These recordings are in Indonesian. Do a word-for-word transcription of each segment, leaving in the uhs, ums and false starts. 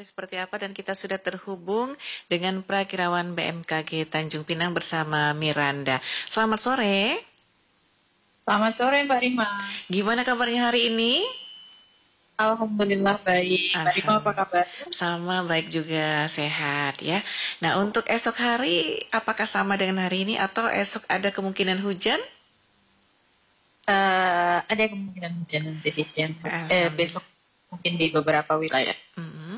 seperti apa dan kita sudah terhubung dengan Prakirawan B M K G Tanjung Pinang bersama Miranda. Selamat sore. Selamat sore Mbak Rima. Gimana kabarnya hari ini? Alhamdulillah baik. Mbak Rima apa kabar? Sama baik juga, sehat ya. Nah, untuk esok hari apakah sama dengan hari ini atau esok ada kemungkinan hujan? Uh, ada kemungkinan hujan nanti di siang. Eh, besok mungkin di beberapa wilayah. Mm-hmm.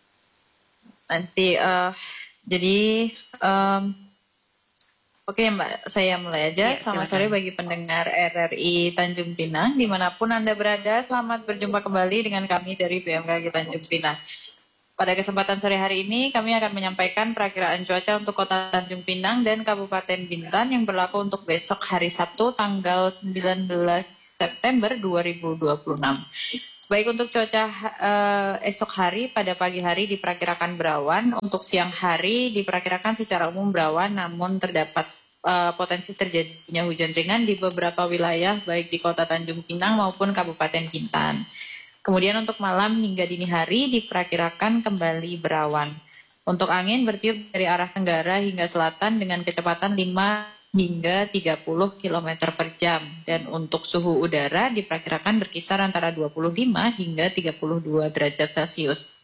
Nanti uh, jadi um, oke okay, Mbak, saya mulai aja. Ya, selamat sore bagi pendengar R R I Tanjung Pinang dimanapun Anda berada. Selamat berjumpa kembali dengan kami dari B M K G Tanjung Pinang. Pada kesempatan sore hari ini, kami akan menyampaikan perakiraan cuaca untuk Kota Tanjung Pinang dan Kabupaten Bintan yang berlaku untuk besok hari Sabtu, tanggal sembilan belas September dua ribu dua puluh enam. Baik untuk cuaca uh, esok hari, pada pagi hari diperkirakan berawan, untuk siang hari diperkirakan secara umum berawan, namun terdapat uh, potensi terjadinya hujan ringan di beberapa wilayah, baik di Kota Tanjung Pinang maupun Kabupaten Bintan. Kemudian untuk malam hingga dini hari diperkirakan kembali berawan. Untuk angin bertiup dari arah tenggara hingga selatan dengan kecepatan lima hingga tiga puluh kilometer per jam. Dan untuk suhu udara diperkirakan berkisar antara dua puluh lima hingga tiga puluh dua derajat Celcius.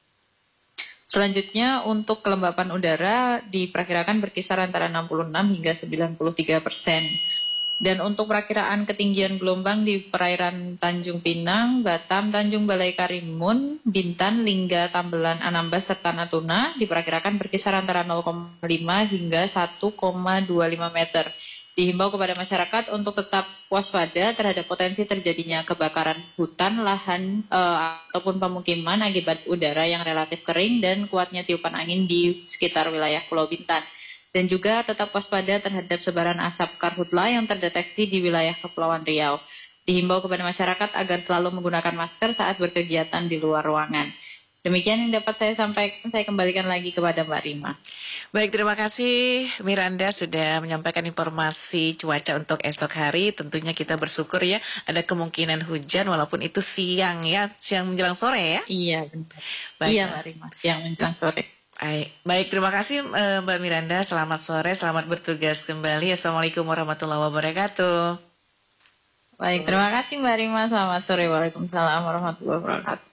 Selanjutnya untuk kelembapan udara diperkirakan berkisar antara enam puluh enam hingga sembilan puluh tiga persen. Dan untuk perakiraan ketinggian gelombang di perairan Tanjung Pinang, Batam, Tanjung Balai Karimun, Bintan, Lingga, Tambelan, Anambas, serta Natuna diperkirakan berkisar antara nol koma lima hingga satu koma dua lima meter. Dihimbau kepada masyarakat untuk tetap waspada terhadap potensi terjadinya kebakaran hutan, lahan, uh, ataupun pemukiman akibat udara yang relatif kering dan kuatnya tiupan angin di sekitar wilayah Pulau Bintan. Dan juga tetap waspada terhadap sebaran asap karhutla yang terdeteksi di wilayah Kepulauan Riau. Dihimbau kepada masyarakat agar selalu menggunakan masker saat berkegiatan di luar ruangan. Demikian yang dapat saya sampaikan, saya kembalikan lagi kepada Mbak Rima. Baik, terima kasih Miranda sudah menyampaikan informasi cuaca untuk esok hari. Tentunya kita bersyukur ya, ada kemungkinan hujan walaupun itu siang ya, siang menjelang sore ya. Iya, benar. Baik, iya Mbak Rima, siang menjelang sore. Baik, baik, terima kasih Mbak Miranda. Selamat sore, selamat bertugas kembali. Assalamualaikum warahmatullahi wabarakatuh. Baik, terima kasih Mbak Rima. Selamat sore, waalaikumsalam warahmatullahi wabarakatuh.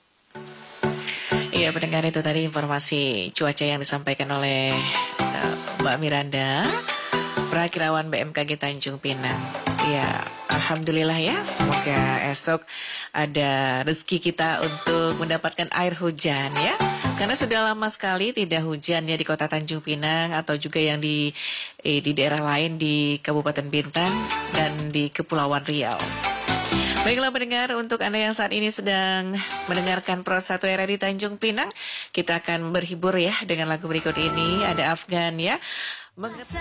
Iya, pendengar, itu tadi informasi cuaca yang disampaikan oleh Mbak Miranda, Prakirawan B M K G Tanjung Pinang. Ya, alhamdulillah ya. Semoga esok ada rezeki kita untuk mendapatkan air hujan ya. Karena sudah lama sekali tidak hujan ya di Kota Tanjung Pinang atau juga yang di eh, di daerah lain di Kabupaten Bintan dan di Kepulauan Riau. Baiklah pendengar, untuk Anda yang saat ini sedang mendengarkan Pro satu R R I Tanjung Pinang, kita akan berhibur ya dengan lagu berikut ini. Ada Afgan ya.